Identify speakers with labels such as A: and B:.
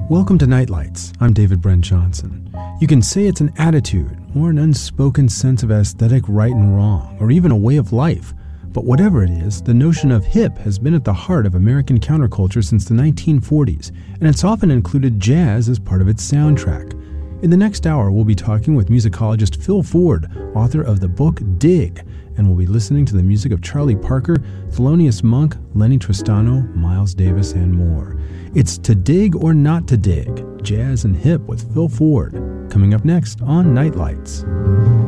A: Welcome to Nightlights. I'm David Brent Johnson. You can say it's an attitude or an unspoken sense of aesthetic right and wrong, or even a way of life. But whatever it is, the notion of hip has been at the heart of American counterculture since the 1940s, and it's often included jazz as part of its soundtrack. In the next hour, we'll be talking with musicologist Phil Ford, author of the book Dig, and we'll be listening to the music of Charlie Parker, Thelonious Monk, Lenny Tristano, Miles Davis, and more. It's To Dig or Not to Dig, Jazz and Hip with Phil Ford, coming up next on Nightlights.